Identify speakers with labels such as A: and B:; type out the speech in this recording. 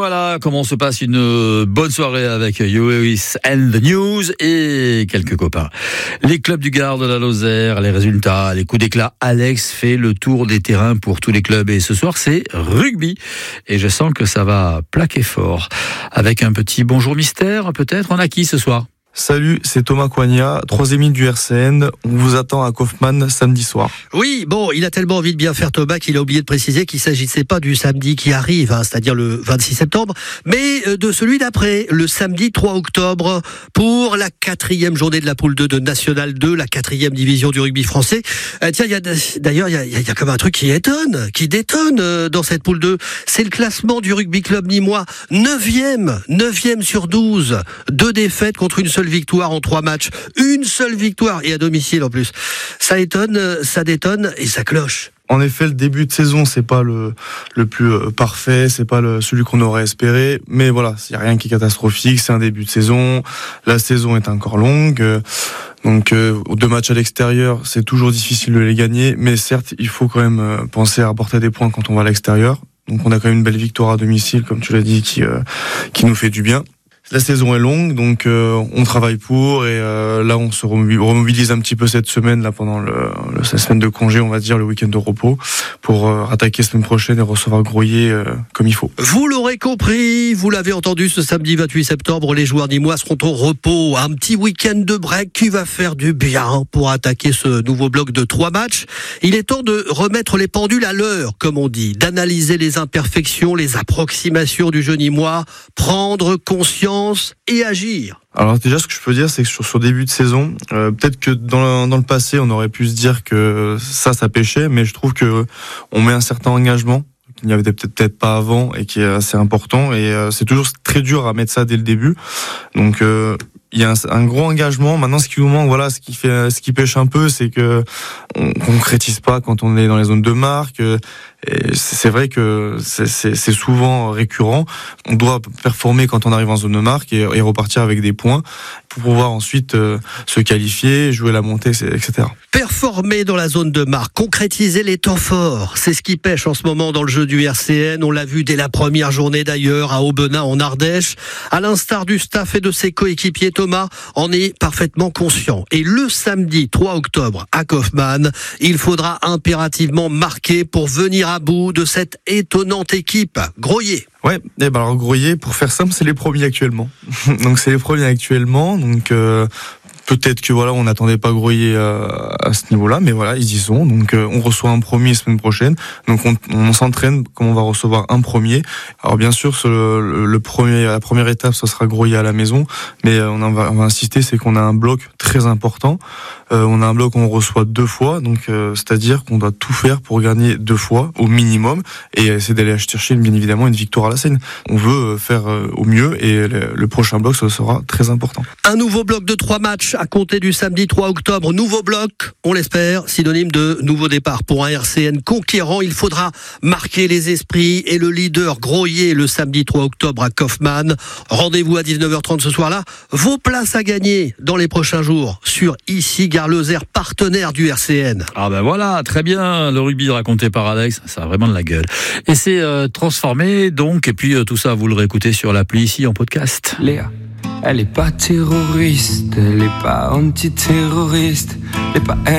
A: voilà comment se passe une bonne soirée avec Lewis and the News et quelques copains. Les clubs du Gard, de la Lozère, les résultats, les coups d'éclat. Alex fait le tour des terrains pour tous les clubs et ce soir c'est rugby. Et je sens que ça va plaquer fort. Avec un petit bonjour mystère peut-être. On a qui ce soir ?
B: Salut, c'est Thomas Coignat, 3e ligne du RCN. On vous attend à Kaufmann samedi soir.
C: Oui, bon, il a tellement envie de bien faire Thomas qu'il a oublié de préciser qu'il ne s'agissait pas du samedi qui arrive, c'est-à-dire le 26 septembre, mais de celui d'après, le samedi 3 octobre, pour la 4e journée de la poule 2 de National 2, la 4e division du rugby français. Tiens, il y a comme un truc qui détonne dans cette poule 2. C'est le classement du rugby club nîmois, 9e sur 12. 2 défaites contre une seule victoire en 3 matchs. Une seule victoire et à domicile en plus. Ça étonne, ça détonne et ça cloche.
B: En effet, le début de saison, c'est pas le plus parfait, c'est pas celui qu'on aurait espéré, mais voilà, il y a rien qui est catastrophique, c'est un début de saison, la saison est encore longue, donc 2 matchs à l'extérieur, c'est toujours difficile de les gagner, mais certes, il faut quand même penser à rapporter des points quand on va à l'extérieur. Donc on a quand même une belle victoire à domicile, comme tu l'as dit, qui nous fait du bien. La saison est longue, donc on travaille pour et là on se remobilise un petit peu cette semaine là pendant la semaine de congé, on va dire le week-end de repos, pour attaquer semaine prochaine et recevoir Groyer comme il faut.
C: Vous l'aurez compris, vous l'avez entendu, ce samedi 28 septembre, les joueurs nîmois seront au repos. Un petit week-end de break qui va faire du bien pour attaquer ce nouveau bloc de 3 matchs. Il est temps de remettre les pendules à l'heure, comme on dit, d'analyser les imperfections, les approximations du jeu nîmois, prendre conscience et agir.
B: Alors déjà, ce que je peux dire, c'est que sur début de saison, peut-être que dans le passé, on aurait pu se dire que ça pêchait, mais je trouve que on met un certain engagement qu'il n'y avait peut-être pas avant et qui est assez important. Et c'est toujours très dur à mettre ça dès le début. Donc il y a un gros engagement. Maintenant, ce qui nous manque, voilà, ce qui pêche un peu, c'est que on concrétise pas quand on est dans les zones de marque. Et c'est vrai que c'est souvent récurrent. On doit performer quand on arrive en zone de marque et repartir avec des points pour pouvoir ensuite se qualifier, jouer la montée, etc.
C: Performer dans la zone de marque, concrétiser les temps forts, c'est ce qui pêche en ce moment dans le jeu du RCN. On l'a vu dès la première journée d'ailleurs à Aubenas en Ardèche. À l'instar du staff et de ses coéquipiers, Thomas en est parfaitement conscient. Et le samedi 3 octobre à Kaufmann, il faudra impérativement marquer pour venir à bout de cette étonnante équipe. Groyer.
B: Ouais, et ben alors Groyer, pour faire simple, c'est les premiers actuellement. Donc c'est les premiers actuellement, donc peut-être que voilà, on n'attendait pas Groyer à ce niveau-là, mais voilà, ils y sont. Donc on reçoit un premier la semaine prochaine. Donc on s'entraîne comme on va recevoir un premier. Alors bien sûr, la première étape, ce sera Groyer à la maison, mais on va insister, c'est qu'on a un bloc très important. On a un bloc où on reçoit 2 fois, donc c'est-à-dire qu'on doit tout faire pour gagner 2 fois au minimum et essayer d'aller chercher bien évidemment une victoire à la Seine. On veut faire au mieux et le prochain bloc, ça sera très important.
C: Un nouveau bloc de 3 matchs à compter du samedi 3 octobre. Nouveau bloc, on l'espère, synonyme de nouveau départ pour un RCN conquérant. Il faudra marquer les esprits et le leader Groyer le samedi 3 octobre à Kaufmann. Rendez-vous à 19h30 ce soir-là. Vos places à gagner dans les prochains jours sur ici Gare Lozère, partenaire du RCN.
A: Ah ben voilà, très bien, le rugby raconté par Alex, ça a vraiment de la gueule. Et c'est transformé donc, et puis tout ça vous le réécoutez sur l'appli ici en podcast.
D: Léa, elle est pas terroriste, elle est pas antiterroriste, elle est pas